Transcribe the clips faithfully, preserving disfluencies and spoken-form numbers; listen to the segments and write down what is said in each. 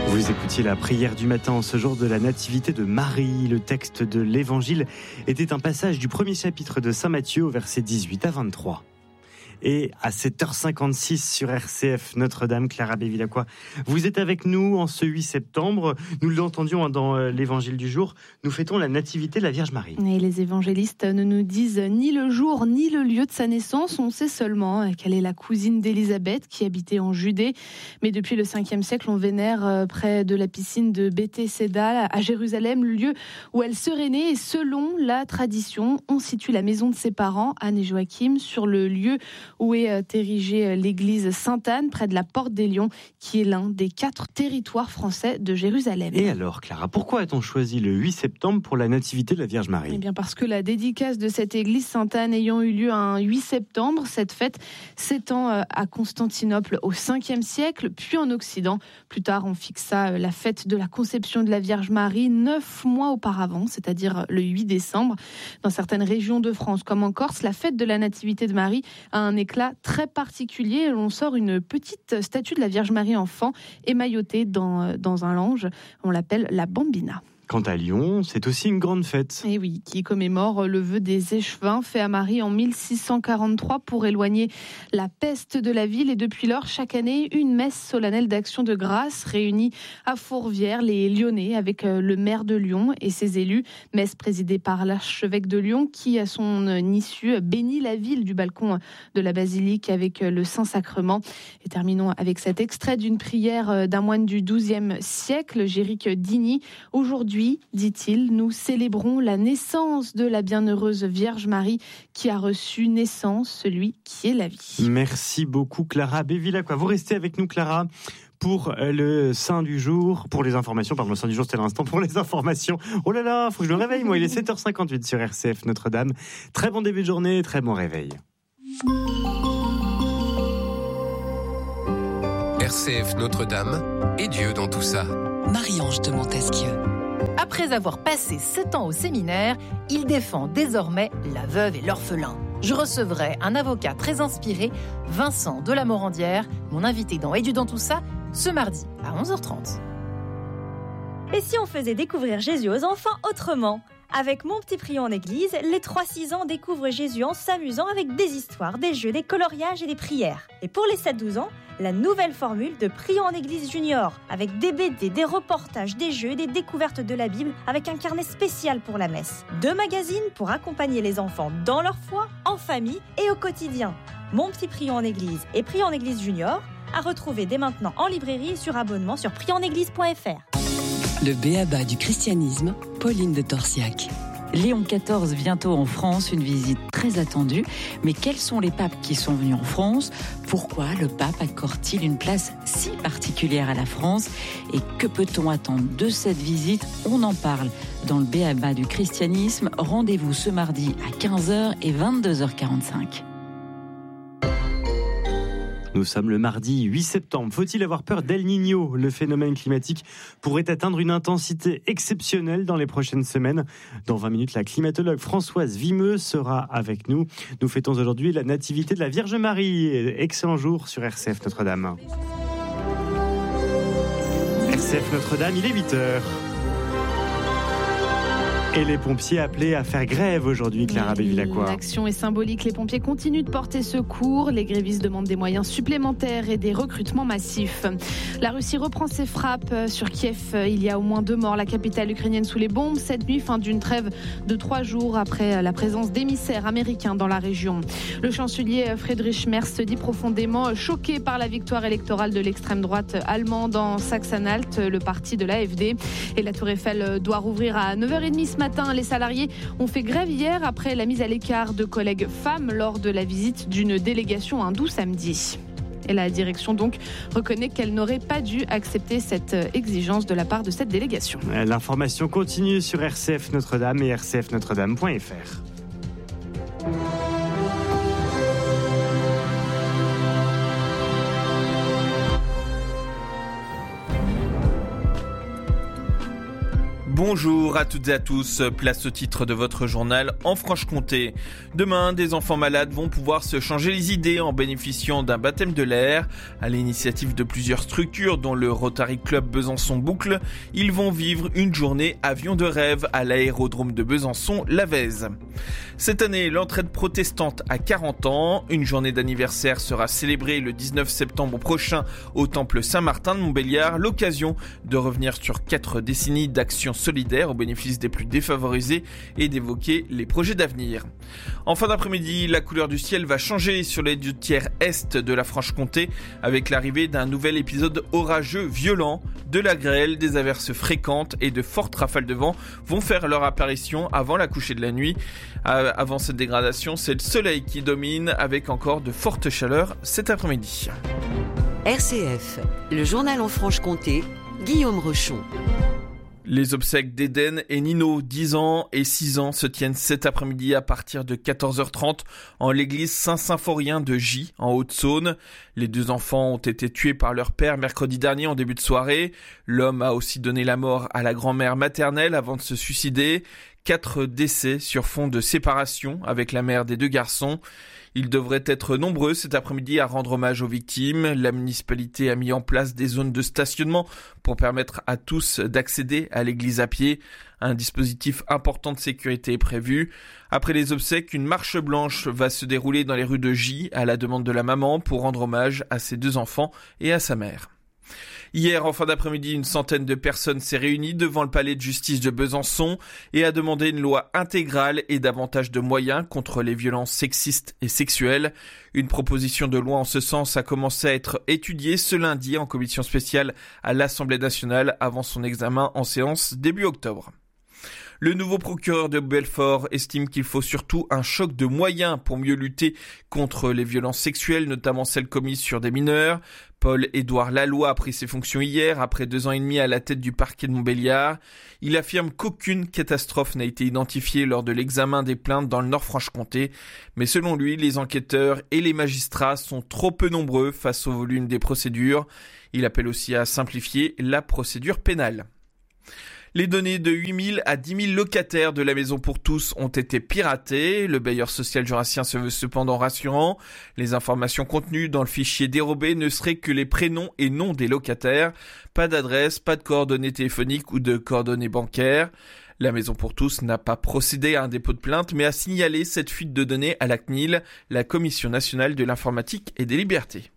Vous écoutiez la prière du matin en ce jour de la nativité de Marie. Le texte de l'évangile était un passage du premier chapitre de Saint Matthieu au verset dix-huit à vingt-trois. Et à sept heures cinquante-six sur R C F Notre-Dame, Clara Bevilacqua, vous êtes avec nous en ce huit septembre. Nous l'entendions dans l'évangile du jour. Nous fêtons la nativité de la Vierge Marie. Et les évangélistes ne nous disent ni le jour ni le lieu de sa naissance. On sait seulement qu'elle est la cousine d'Élisabeth qui habitait en Judée. Mais depuis le cinquième siècle, on vénère près de la piscine de Béthesda à Jérusalem, le lieu où elle serait née. Et selon la tradition, on situe la maison de ses parents, Anne et Joachim, sur le lieu où est érigée l'église Sainte-Anne, près de la Porte des Lions, qui est l'un des quatre territoires français de Jérusalem. Et alors, Clara, pourquoi a-t-on choisi le huit septembre pour la nativité de la Vierge Marie ? Eh bien parce que la dédicace de cette église Sainte-Anne ayant eu lieu un huit septembre, cette fête s'étend à Constantinople au cinquième siècle, puis en Occident. Plus tard, on fixa la fête de la conception de la Vierge Marie neuf mois auparavant, c'est-à-dire le huit décembre. Dans certaines régions de France, comme en Corse, la fête de la nativité de Marie a un éclat très particulier. On sort une petite statue de la Vierge Marie enfant émaillotée dans, dans un lange. On l'appelle la Bambina. Quant à Lyon, c'est aussi une grande fête. Et oui, qui commémore le vœu des échevins fait à Marie en mille six cent quarante-trois pour éloigner la peste de la ville. Et depuis lors, chaque année, une messe solennelle d'action de grâce réunit à Fourvière les Lyonnais avec le maire de Lyon et ses élus. Messe présidée par l'archevêque de Lyon qui, à son issue, bénit la ville du balcon de la basilique avec le Saint-Sacrement. Et terminons avec cet extrait d'une prière d'un moine du douzième siècle, Géric Digny. Aujourd'hui, dit-il, nous célébrons la naissance de la bienheureuse Vierge Marie qui a reçu naissance, celui qui est la vie. Merci beaucoup Clara Bevilacqua. Vous restez avec nous Clara pour le Saint du jour, pour les informations, pardon, le Saint du jour c'était l'instant, pour les informations. Oh là là, faut que je me réveille moi, il est sept heures cinquante-huit sur R C F Notre-Dame. Très bon début de journée, très bon réveil. R C F Notre-Dame et Dieu dans tout ça. Marie-Ange de Montesquieu. Après avoir passé sept ans au séminaire, il défend désormais la veuve et l'orphelin. Je recevrai un avocat très inspiré, Vincent de la Morandière, mon invité dans Et Dieu dans tout ça, ce mardi à onze heures trente. Et si on faisait découvrir Jésus aux enfants autrement ? Avec Mon Petit Prion en Église, les trois six ans découvrent Jésus en s'amusant avec des histoires, des jeux, des coloriages et des prières. Et pour les sept douze ans, la nouvelle formule de Prion en Église Junior, avec des B D, des reportages, des jeux, des découvertes de la Bible, avec un carnet spécial pour la messe. Deux magazines pour accompagner les enfants dans leur foi, en famille et au quotidien. Mon Petit Prion en Église et Prion en Église Junior, à retrouver dès maintenant en librairie et sur abonnement sur prion en église point f r. Le b.a.-ba du christianisme, Pauline de Torsiac. Léon quatorze bientôt en France, une visite très attendue. Mais quels sont les papes qui sont venus en France ? Pourquoi le pape accorde-t-il une place si particulière à la France ? Et que peut-on attendre de cette visite ? On en parle dans le b.a.-ba du christianisme. Rendez-vous ce mardi à quinze heures et vingt-deux heures quarante-cinq. Nous sommes le mardi huit septembre. Faut-il avoir peur d'El Niño ? Le phénomène climatique pourrait atteindre une intensité exceptionnelle dans les prochaines semaines. Dans vingt minutes, la climatologue Françoise Vimeux sera avec nous. Nous fêtons aujourd'hui la nativité de la Vierge Marie. Excellent jour sur R C F Notre-Dame. R C F Notre-Dame, il est huit heures. Et les pompiers appelés à faire grève aujourd'hui, Clara Bevilacqua. L'action est symbolique. Les pompiers continuent de porter secours. Les grévistes demandent des moyens supplémentaires et des recrutements massifs. La Russie reprend ses frappes sur Kiev. Il y a au moins deux morts. La capitale ukrainienne sous les bombes. Cette nuit, fin d'une trêve de trois jours après la présence d'émissaires américains dans la région. Le chancelier Friedrich Merz se dit profondément choqué par la victoire électorale de l'extrême droite allemande en Saxe-Anhalt, le parti de l'A F D. Et la Tour Eiffel doit rouvrir à neuf heures trente ce matin. Les salariés ont fait grève hier après la mise à l'écart de collègues femmes lors de la visite d'une délégation hindoue samedi. Et la direction donc reconnaît qu'elle n'aurait pas dû accepter cette exigence de la part de cette délégation. L'information continue sur R C F Notre-Dame et r c f notre dame point f r. Bonjour à toutes et à tous, place au titre de votre journal en Franche-Comté. Demain, des enfants malades vont pouvoir se changer les idées en bénéficiant d'un baptême de l'air. À l'initiative de plusieurs structures dont le Rotary Club Besançon-Boucle, ils vont vivre une journée avion de rêve à l'aérodrome de Besançon-Lavez. Cette année, l'entraide protestante a quarante ans. Une journée d'anniversaire sera célébrée le dix-neuf septembre prochain au temple Saint-Martin de Montbéliard, l'occasion de revenir sur quatre décennies d'action solidaire au bénéfice des plus défavorisés et d'évoquer les projets d'avenir. En fin d'après-midi, la couleur du ciel va changer sur les deux tiers est de la Franche-Comté avec l'arrivée d'un nouvel épisode orageux violent. De la grêle, des averses fréquentes et de fortes rafales de vent vont faire leur apparition avant la couchée de la nuit. Euh, avant cette dégradation, c'est le soleil qui domine avec encore de fortes chaleurs cet après-midi. R C F, le journal en Franche-Comté, Guillaume Rochon. Les obsèques d'Eden et Nino, dix ans et six ans, se tiennent cet après-midi à partir de quatorze heures trente en l'église Saint-Symphorien de Gy, en Haute-Saône. Les deux enfants ont été tués par leur père mercredi dernier en début de soirée. L'homme a aussi donné la mort à la grand-mère maternelle avant de se suicider. Quatre décès sur fond de séparation avec la mère des deux garçons. Ils devraient être nombreux cet après-midi à rendre hommage aux victimes. La municipalité a mis en place des zones de stationnement pour permettre à tous d'accéder à l'église à pied. Un dispositif important de sécurité est prévu. Après les obsèques, une marche blanche va se dérouler dans les rues de Gy à la demande de la maman pour rendre hommage à ses deux enfants et à sa mère. Hier, en fin d'après-midi, une centaine de personnes s'est réunie devant le palais de justice de Besançon et a demandé une loi intégrale et davantage de moyens contre les violences sexistes et sexuelles. Une proposition de loi en ce sens a commencé à être étudiée ce lundi en commission spéciale à l'Assemblée nationale avant son examen en séance début octobre. Le nouveau procureur de Belfort estime qu'il faut surtout un choc de moyens pour mieux lutter contre les violences sexuelles, notamment celles commises sur des mineurs. Paul-Édouard Laloy a pris ses fonctions hier, après deux ans et demi à la tête du parquet de Montbéliard. Il affirme qu'aucune catastrophe n'a été identifiée lors de l'examen des plaintes dans le Nord-Franche-Comté. Mais selon lui, les enquêteurs et les magistrats sont trop peu nombreux face au volume des procédures. Il appelle aussi à simplifier la procédure pénale. Les données de huit mille à dix mille locataires de la Maison pour tous ont été piratées. Le bailleur social jurassien se veut cependant rassurant. Les informations contenues dans le fichier dérobé ne seraient que les prénoms et noms des locataires. Pas d'adresse, pas de coordonnées téléphoniques ou de coordonnées bancaires. La Maison pour tous n'a pas procédé à un dépôt de plainte, mais a signalé cette fuite de données à la C N I L, la Commission nationale de l'informatique et des libertés.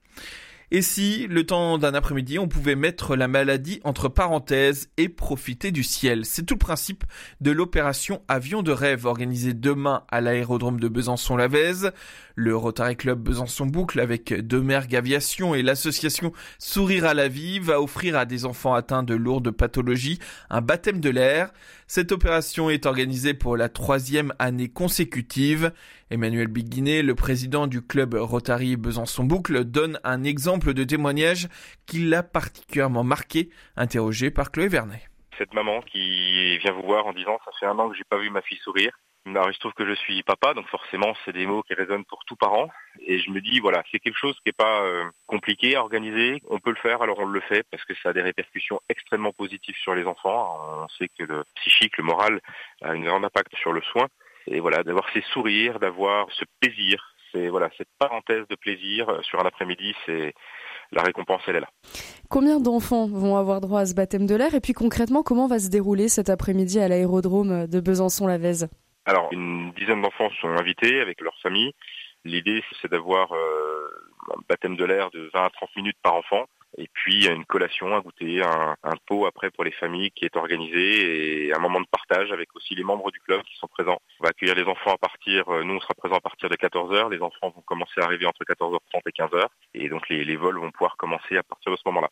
Et si, le temps d'un après-midi, on pouvait mettre la maladie entre parenthèses et profiter du ciel? C'est tout le principe de l'opération Avion de rêve organisée demain à l'aérodrome de Besançon-Lavez. Le Rotary Club Besançon-Boucle avec Domergue Aviation et l'association Sourire à la vie va offrir à des enfants atteints de lourdes pathologies un baptême de l'air. Cette opération est organisée pour la troisième année consécutive. Emmanuel Biguinet, le président du club Rotary Besançon-Boucle, donne un exemple de témoignage qui l'a particulièrement marqué, interrogé par Chloé Vernet. Cette maman qui vient vous voir en disant « ça fait un an que j'ai pas vu ma fille sourire ». Alors il se trouve que je suis papa, donc forcément c'est des mots qui résonnent pour tout parent. Et je me dis voilà, c'est quelque chose qui n'est pas euh, compliqué à organiser. On peut le faire, alors on le fait parce que ça a des répercussions extrêmement positives sur les enfants. On sait que le psychique, le moral a un grand impact sur le soin. Et voilà, d'avoir ces sourires, d'avoir ce plaisir, c'est voilà cette parenthèse de plaisir sur un après-midi, c'est la récompense, elle est là. Combien d'enfants vont avoir droit à ce baptême de l'air et puis concrètement, comment va se dérouler cet après-midi à l'aérodrome de Besançon-Lavez ? Alors, une dizaine d'enfants sont invités avec leur famille. L'idée, c'est d'avoir euh, un baptême de l'air de vingt à trente minutes par enfant. Et puis, une collation à goûter, un, un pot après pour les familles qui est organisé et un moment de partage avec aussi les membres du club qui sont présents. On va accueillir les enfants à partir, nous on sera présents à partir de quatorze heures. Les enfants vont commencer à arriver entre quatorze heures trente et quinze heures. Et donc, les, les vols vont pouvoir commencer à partir de ce moment-là.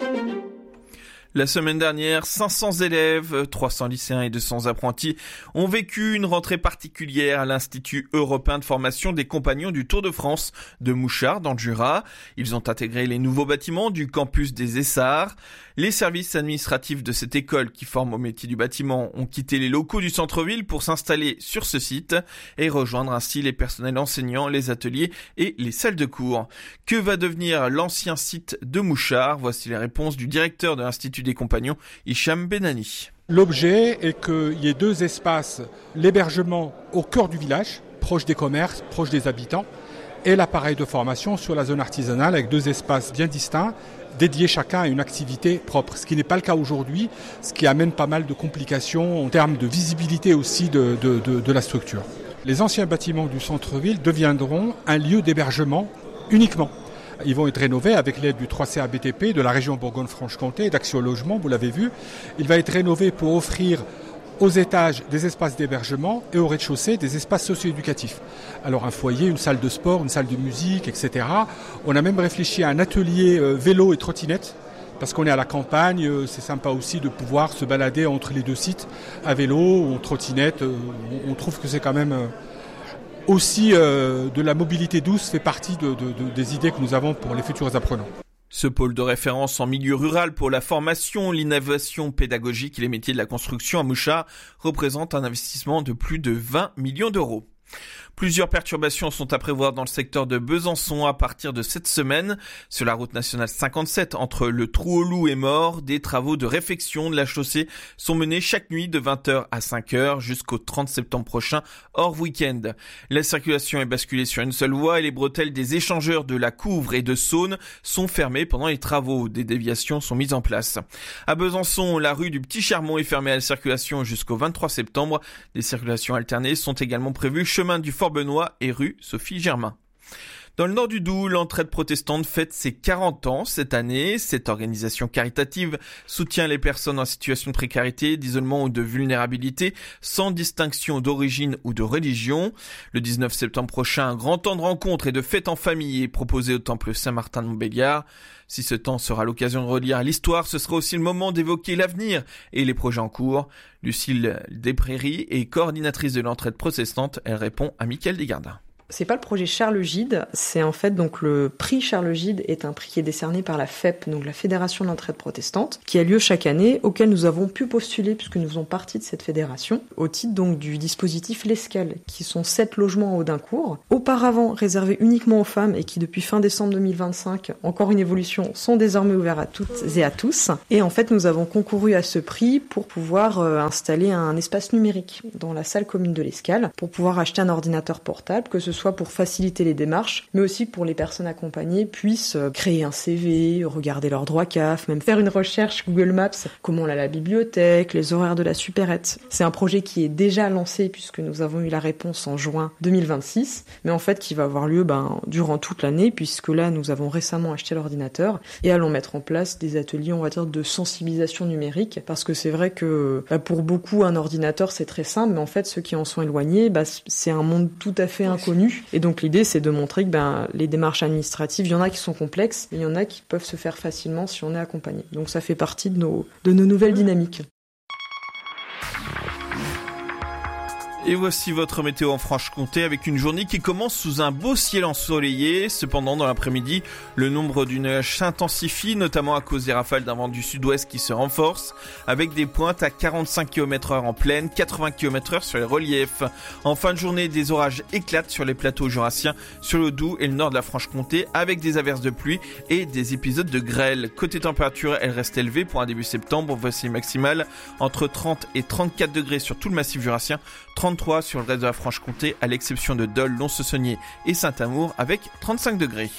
La semaine dernière, cinq cents élèves, trois cents lycéens et deux cents apprentis ont vécu une rentrée particulière à l'Institut européen de formation des compagnons du Tour de France de Mouchard dans le Jura. Ils ont intégré les nouveaux bâtiments du campus des Essarts. Les services administratifs de cette école qui forme au métier du bâtiment ont quitté les locaux du centre-ville pour s'installer sur ce site et rejoindre ainsi les personnels enseignants, les ateliers et les salles de cours. Que va devenir l'ancien site de Mouchard? Voici les réponses du directeur de l'Institut statut des compagnons, Hicham Benani. L'objet est qu'il y ait deux espaces, l'hébergement au cœur du village, proche des commerces, proche des habitants, et l'appareil de formation sur la zone artisanale avec deux espaces bien distincts, dédiés chacun à une activité propre, ce qui n'est pas le cas aujourd'hui, ce qui amène pas mal de complications en termes de visibilité aussi de, de, de, de la structure. Les anciens bâtiments du centre-ville deviendront un lieu d'hébergement uniquement. Ils vont être rénovés avec l'aide du trois C A B T P, de la région Bourgogne-Franche-Comté, d'Action Logement, vous l'avez vu. Il va être rénové pour offrir aux étages des espaces d'hébergement et au rez-de-chaussée des espaces socio-éducatifs. Alors un foyer, une salle de sport, une salle de musique, et cetera. On a même réfléchi à un atelier euh, vélo et trottinette, parce qu'on est à la campagne, euh, c'est sympa aussi de pouvoir se balader entre les deux sites à vélo ou en trottinette. Euh, on, on trouve que c'est quand même euh, aussi euh, de la mobilité douce, fait partie de, de, de, des idées que nous avons pour les futurs apprenants. Ce pôle de référence en milieu rural pour la formation, l'innovation pédagogique et les métiers de la construction à Mouchard représente un investissement de plus de vingt millions d'euros. Plusieurs perturbations sont à prévoir dans le secteur de Besançon à partir de cette semaine. Sur la route nationale cinquante-sept, entre le Trou-au-Loup et Mort, des travaux de réfection de la chaussée sont menés chaque nuit de vingt heures à cinq heures jusqu'au trente septembre prochain, hors week-end. La circulation est basculée sur une seule voie et les bretelles des échangeurs de la Couvre et de Saône sont fermées pendant les travaux. Des déviations sont mises en place. À Besançon, la rue du Petit Chermont est fermée à la circulation jusqu'au vingt-trois septembre. Des circulations alternées sont également prévues chemin du Fort-Benoît et rue Sophie-Germain. Dans le nord du Doubs, l'Entraide protestante fête ses quarante ans cette année. Cette organisation caritative soutient les personnes en situation de précarité, d'isolement ou de vulnérabilité, sans distinction d'origine ou de religion. Le dix-neuf septembre prochain, un grand temps de rencontre et de fête en famille est proposé au temple Saint-Martin de Montbéliard. Si ce temps sera l'occasion de relire l'histoire, ce sera aussi le moment d'évoquer l'avenir et les projets en cours. Lucille Desprairies est coordinatrice de l'Entraide protestante. Elle répond à Mickaël Desgardins. C'est pas le projet Charles Gide, c'est en fait donc le prix Charles Gide est un prix qui est décerné par la F E P, donc la Fédération de l'Entraide protestante, qui a lieu chaque année, auquel nous avons pu postuler puisque nous faisons partie de cette fédération, au titre donc du dispositif L'Escale, qui sont sept logements en Audincourt, auparavant réservés uniquement aux femmes et qui depuis fin décembre deux mille vingt-cinq, encore une évolution, sont désormais ouverts à toutes et à tous. Et en fait, nous avons concouru à ce prix pour pouvoir euh, installer un espace numérique dans la salle commune de L'Escale, pour pouvoir acheter un ordinateur portable, que ce soit soit pour faciliter les démarches, mais aussi pour les personnes accompagnées puissent créer un C V, regarder leurs droits C A F, même faire une recherche Google Maps, comment on a la bibliothèque, les horaires de la supérette. C'est un projet qui est déjà lancé puisque nous avons eu la réponse en juin deux mille vingt-six, mais en fait qui va avoir lieu ben, durant toute l'année puisque là nous avons récemment acheté l'ordinateur et allons mettre en place des ateliers, on va dire, de sensibilisation numérique parce que c'est vrai que ben, pour beaucoup un ordinateur c'est très simple, mais en fait ceux qui en sont éloignés, ben, c'est un monde tout à fait inconnu. Et donc l'idée c'est de montrer que ben, les démarches administratives, il y en a qui sont complexes, et il y en a qui peuvent se faire facilement si on est accompagné. Donc ça fait partie de nos, de nos nouvelles dynamiques. Et voici votre météo en Franche-Comté avec une journée qui commence sous un beau ciel ensoleillé. Cependant, dans l'après-midi, le nombre du nuage s'intensifie, notamment à cause des rafales d'un vent du sud-ouest qui se renforce, avec des pointes à quarante-cinq kilomètres heure en plaine, quatre-vingts kilomètres heure sur les reliefs. En fin de journée, des orages éclatent sur les plateaux jurassiens, sur le Doubs et le nord de la Franche-Comté, avec des averses de pluie et des épisodes de grêle. Côté température, elle reste élevée pour un début septembre. Voici maximale entre trente et trente-quatre degrés sur tout le massif jurassien, trente-trois sur le reste de la Franche-Comté, à l'exception de Dole, Lons-le-Saunier et Saint-Amour, avec trente-cinq degrés.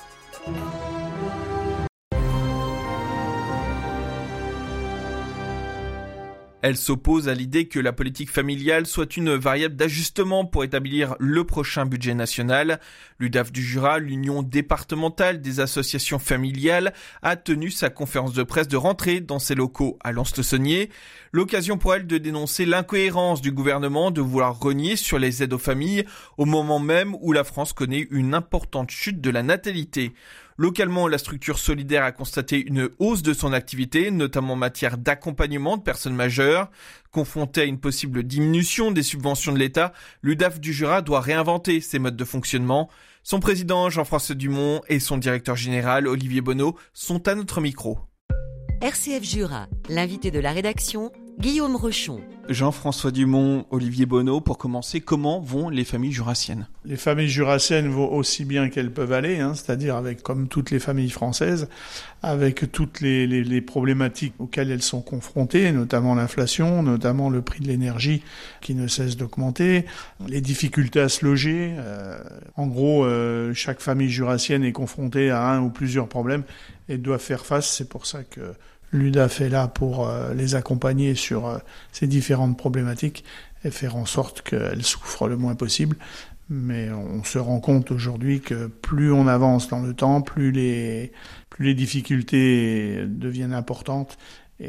Elle s'oppose à l'idée que la politique familiale soit une variable d'ajustement pour établir le prochain budget national. L'U D A F du Jura, l'Union départementale des associations familiales, a tenu sa conférence de presse de rentrée dans ses locaux à Lons-le-Saunier. L'occasion pour elle de dénoncer l'incohérence du gouvernement de vouloir rogner sur les aides aux familles au moment même où la France connaît une importante chute de la natalité. Localement, la structure solidaire a constaté une hausse de son activité, notamment en matière d'accompagnement de personnes majeures. Confrontée à une possible diminution des subventions de l'État, l'U D A F du Jura doit réinventer ses modes de fonctionnement. Son président, Jean-François Dumont, et son directeur général, Olivier Bonneau, sont à notre micro. R C F Jura, l'invité de la rédaction, Guillaume Rochon. Jean-François Dumont, Olivier Bonneau, pour commencer, comment vont les familles jurassiennes ? Les familles jurassiennes vont aussi bien qu'elles peuvent aller, hein, c'est-à-dire avec, comme toutes les familles françaises, avec toutes les, les, les problématiques auxquelles elles sont confrontées, notamment l'inflation, notamment le prix de l'énergie qui ne cesse d'augmenter, les difficultés à se loger. Euh, en gros, euh, chaque famille jurassienne est confrontée à un ou plusieurs problèmes et doit faire face. C'est pour ça que l'U D A F est là pour euh, les accompagner sur euh, ces différentes problématiques et faire en sorte qu'elles souffrent le moins possible. Mais on se rend compte aujourd'hui que plus on avance dans le temps, plus les, plus les difficultés deviennent importantes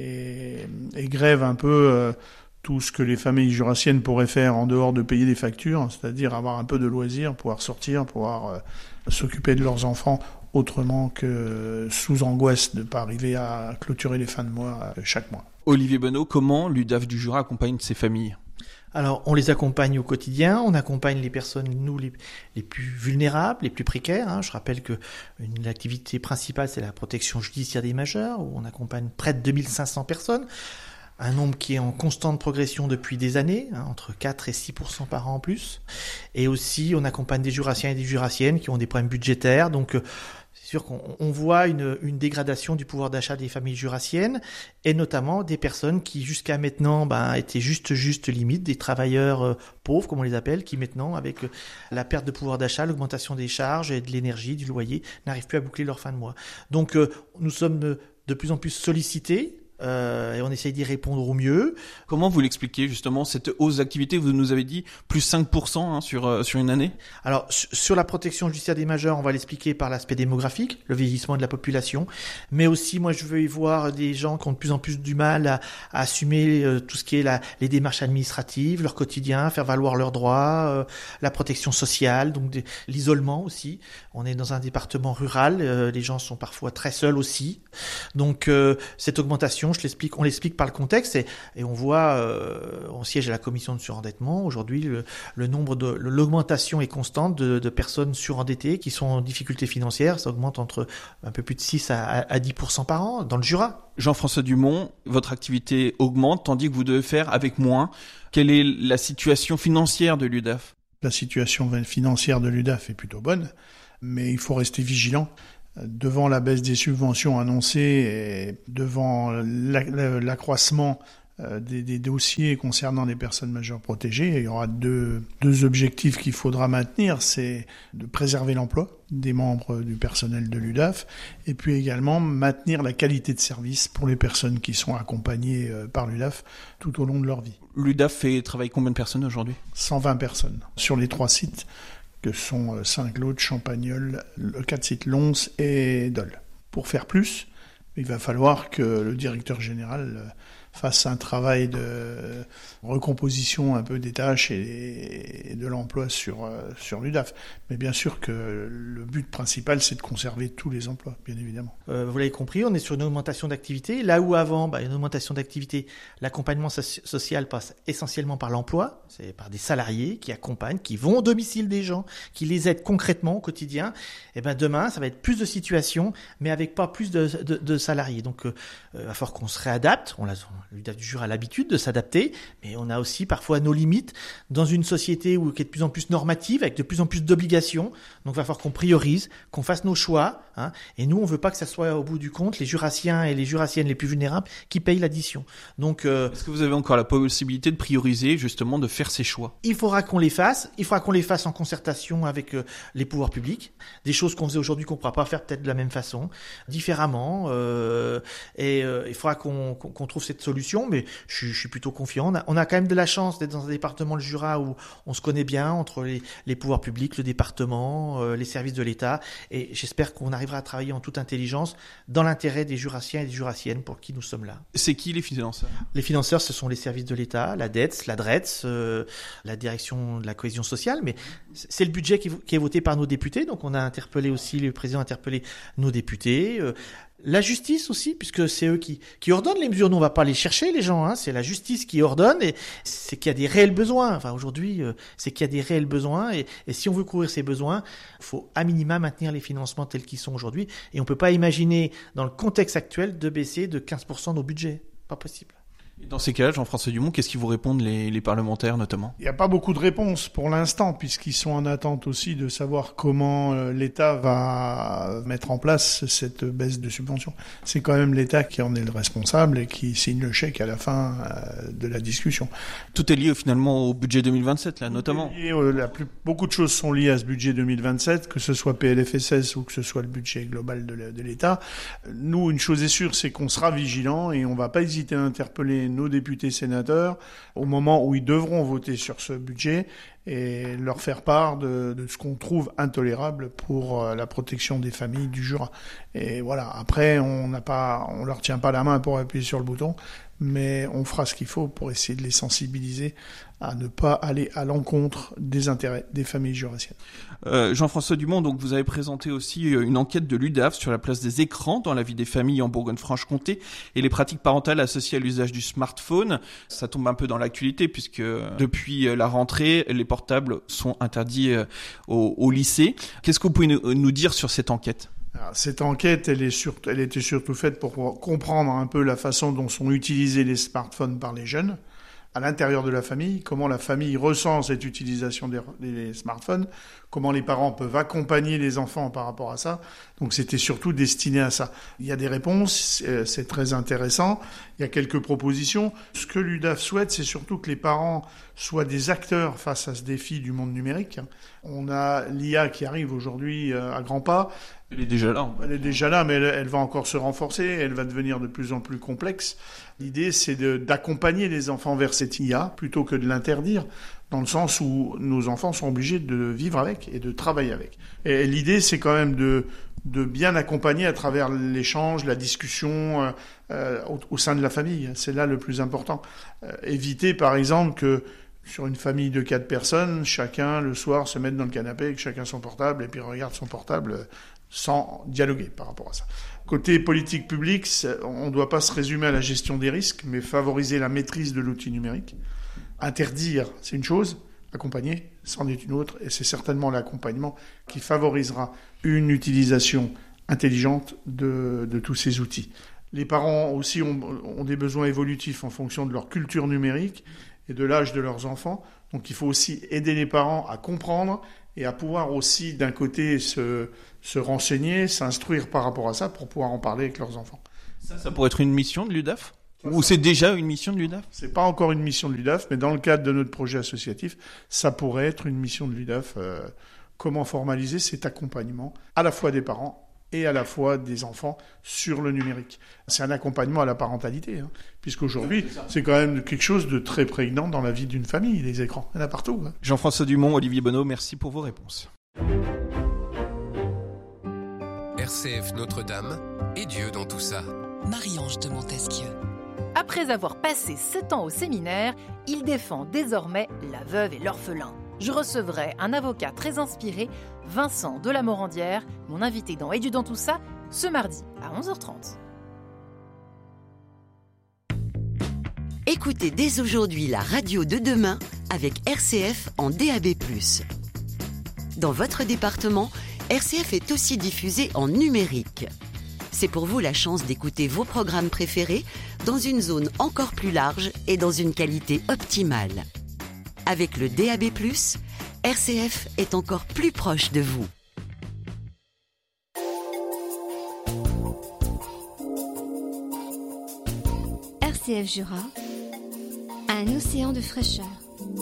et, et grèvent un peu euh, tout ce que les familles jurassiennes pourraient faire en dehors de payer des factures, c'est-à-dire avoir un peu de loisirs, pouvoir sortir, pouvoir euh, s'occuper de leurs enfants autrement que sous angoisse de ne pas arriver à clôturer les fins de mois chaque mois. Olivier Bonneau, comment l'U D A F du Jura accompagne ces familles ? Alors, on les accompagne au quotidien, on accompagne les personnes, nous, les, les plus vulnérables, les plus précaires. Hein. Je rappelle que une activité principale, c'est la protection judiciaire des majeurs, où on accompagne près de deux mille cinq cents personnes. Un nombre qui est en constante progression depuis des années, hein, entre quatre et six pour cent par an en plus. Et aussi, on accompagne des jurassiens et des jurassiennes qui ont des problèmes budgétaires. Donc, euh, c'est sûr qu'on on voit une, une dégradation du pouvoir d'achat des familles jurassiennes et notamment des personnes qui, jusqu'à maintenant, ben, étaient juste, juste limite, des travailleurs euh, pauvres, comme on les appelle, qui maintenant, avec euh, la perte de pouvoir d'achat, l'augmentation des charges et de l'énergie, du loyer, n'arrivent plus à boucler leur fin de mois. Donc, euh, nous sommes de, de plus en plus sollicités. Euh, et on essaye d'y répondre au mieux. Comment vous l'expliquez justement cette hausse d'activité ? Vous nous avez dit plus cinq pour cent hein, sur, euh, sur une année. Alors sur la protection judiciaire des majeurs, on va l'expliquer par l'aspect démographique, le vieillissement de la population, mais aussi moi je veux y voir des gens qui ont de plus en plus du mal à, à assumer euh, tout ce qui est la, les démarches administratives, leur quotidien, faire valoir leurs droits, euh, la protection sociale, donc des, l'isolement aussi. On est dans un département rural, euh, les gens sont parfois très seuls aussi, donc euh, cette augmentation, je l'explique, on l'explique par le contexte et, et on voit, euh, on siège à la commission de surendettement. Aujourd'hui, le, le nombre de, l'augmentation est constante de, de personnes surendettées qui sont en difficulté financière. Ça augmente entre un peu plus de six à dix pour cent par an dans le Jura. Jean-François Dumont, votre activité augmente tandis que vous devez faire avec moins. Quelle est la situation financière de l'U D A F ? La situation financière de l'U D A F est plutôt bonne, mais il faut rester vigilant. Devant la baisse des subventions annoncées et devant l'accroissement des, des dossiers concernant les personnes majeures protégées, il y aura deux, deux objectifs qu'il faudra maintenir, c'est de préserver l'emploi des membres du personnel de l'U D A F et puis également maintenir la qualité de service pour les personnes qui sont accompagnées par l'U D A F tout au long de leur vie. L'U D A F fait travailler combien de personnes aujourd'hui ? cent vingt personnes sur les trois sites que sont Saint-Claude, Champagnole, le quatre sites Lons et Dole. Pour faire plus, il va falloir que le directeur général fasse un travail de recomposition un peu des tâches et de l'emploi sur, sur l'U D A F. Mais bien sûr que le but principal, c'est de conserver tous les emplois, bien évidemment. Euh, vous l'avez compris, on est sur une augmentation d'activité. Là où avant, bah, une augmentation d'activité, l'accompagnement so- social passe essentiellement par l'emploi, c'est par des salariés qui accompagnent, qui vont au domicile des gens, qui les aident concrètement au quotidien. Et ben demain, ça va être plus de situations, mais avec pas plus de, de, de salariés. Donc, euh, il va falloir qu'on se réadapte. On l'a, l'U D A F du Jura a l'habitude de s'adapter, mais on a aussi parfois nos limites dans une société où, qui est de plus en plus normative, avec de plus en plus d'obligations. Donc, il va falloir qu'on priorise, qu'on fasse nos choix. Hein, et nous, on veut pas que ça soit au bout du compte les Jurassiens et les Jurassiennes les plus vulnérables qui payent l'addition. Donc, euh, est-ce que vous avez encore la possibilité de prioriser, justement, de faire ces choix ? Il faudra qu'on les fasse. Il faudra qu'on les fasse en concertation avec euh, les pouvoirs publics. Des choses qu'on faisait aujourd'hui qu'on ne pourra pas faire peut-être de la même façon, différemment. Euh, et euh, il faudra qu'on, qu'on, qu'on trouve cette solution. Mais je, je suis plutôt confiant. On a, on a quand même de la chance d'être dans un département, le Jura, où on se connaît bien entre les, les pouvoirs publics, le département, euh, les services de l'État. Et j'espère qu'on arrivera à travailler en toute intelligence dans l'intérêt des Jurassiens et des Jurassiennes pour qui nous sommes là. C'est qui les financeurs ? Les financeurs, ce sont les services de l'État, la D E T S, la D R E T S, euh, la direction de la cohésion sociale. Mais c'est le budget qui, qui est voté par nos députés. Donc on a interpellé aussi, le président a interpellé nos députés. Euh, La justice aussi, puisque c'est eux qui, qui ordonnent les mesures. Nous, on va pas les chercher, les gens. Hein. C'est la justice qui ordonne et c'est qu'il y a des réels besoins. Enfin, aujourd'hui, euh, c'est qu'il y a des réels besoins et, et si on veut couvrir ces besoins, il faut à minima maintenir les financements tels qu'ils sont aujourd'hui. Et on peut pas imaginer, dans le contexte actuel, de baisser de quinze pour cent nos budgets. Pas possible. Dans ces cas-là, Jean-François Dumont, qu'est-ce qu'ils vous répondent, les, les parlementaires notamment ? Il n'y a pas beaucoup de réponses pour l'instant, puisqu'ils sont en attente aussi de savoir comment euh, l'État va mettre en place cette baisse de subvention. C'est quand même l'État qui en est le responsable et qui signe le chèque à la fin euh, de la discussion. Tout est lié finalement au budget deux mille vingt-sept, là, notamment. Lié, euh, la plus, beaucoup de choses sont liées à ce budget deux mille vingt-sept, que ce soit P L F S S ou que ce soit le budget global de, la, de l'État. Nous, une chose est sûre, c'est qu'on sera vigilants et on ne va pas hésiter à interpeller nos députés sénateurs au moment où ils devront voter sur ce budget et leur faire part de, de ce qu'on trouve intolérable pour la protection des familles du Jura. Et voilà, après, on n'a pas, on leur tient pas la main pour appuyer sur le bouton, mais on fera ce qu'il faut pour essayer de les sensibiliser à ne pas aller à l'encontre des intérêts des familles jurassiennes. Euh, Jean-François Dumont, donc vous avez présenté aussi une enquête de l'U D A F sur la place des écrans dans la vie des familles en Bourgogne-Franche-Comté et les pratiques parentales associées à l'usage du smartphone. Ça tombe un peu dans l'actualité puisque depuis la rentrée, les portables sont interdits au, au lycée. Qu'est-ce que vous pouvez nous, nous dire sur cette enquête ? Alors, cette enquête, elle, est sur, elle était surtout faite pour comprendre un peu la façon dont sont utilisés les smartphones par les jeunes à l'intérieur de la famille, comment la famille ressent cette utilisation des, des smartphones, comment les parents peuvent accompagner les enfants par rapport à ça. Donc c'était surtout destiné à ça. Il y a des réponses, c'est très intéressant, il y a quelques propositions. Ce que l'U D A F souhaite, c'est surtout que les parents soient des acteurs face à ce défi du monde numérique. On a l'I A qui arrive aujourd'hui à grands pas. Elle est déjà là. Elle est déjà là, mais elle, elle va encore se renforcer, elle va devenir de plus en plus complexe. L'idée, c'est de, d'accompagner les enfants vers cette I A plutôt que de l'interdire, dans le sens où nos enfants sont obligés de vivre avec et de travailler avec. Et l'idée, c'est quand même de, de bien accompagner à travers l'échange, la discussion euh, au, au sein de la famille. C'est là le plus important. Euh, éviter, par exemple, que sur une famille de quatre personnes, chacun, le soir, se mette dans le canapé avec chacun son portable et puis regarde son portable sans dialoguer par rapport à ça. Côté politique publique, on ne doit pas se résumer à la gestion des risques, mais favoriser la maîtrise de l'outil numérique. Interdire, c'est une chose, accompagner, c'en est une autre, et c'est certainement l'accompagnement qui favorisera une utilisation intelligente de, de tous ces outils. Les parents aussi ont, ont des besoins évolutifs en fonction de leur culture numérique et de l'âge de leurs enfants, donc il faut aussi aider les parents à comprendre et à pouvoir aussi, d'un côté, se, se renseigner, s'instruire par rapport à ça pour pouvoir en parler avec leurs enfants. Ça, ça pourrait être une mission de l'U D A F ? Ou c'est déjà une mission de l'U D A F ? C'est pas encore une mission de l'U D A F, mais dans le cadre de notre projet associatif, ça pourrait être une mission de l'U D A F. Euh, comment formaliser cet accompagnement, à la fois des parents et à la fois des enfants sur le numérique. C'est un accompagnement à la parentalité, hein, puisqu'aujourd'hui, c'est quand même quelque chose de très prégnant dans la vie d'une famille, les écrans. Il y en a partout. Hein. Jean-François Dumont, Olivier Bonneau, merci pour vos réponses. R C F Notre-Dame et Dieu dans tout ça. Marie-Ange de Montesquieu. Après avoir passé sept ans au séminaire, il défend désormais la veuve et l'orphelin. Je recevrai un avocat très inspiré, Vincent de la Morandière, mon invité dans Et Dieu dans tout ça, ce mardi à onze heures trente. Écoutez dès aujourd'hui la radio de demain avec R C F en D A B plus. Dans votre département, R C F est aussi diffusé en numérique. C'est pour vous la chance d'écouter vos programmes préférés dans une zone encore plus large et dans une qualité optimale. Avec le D A B plus, R C F est encore plus proche de vous. R C F Jura, un océan de fraîcheur.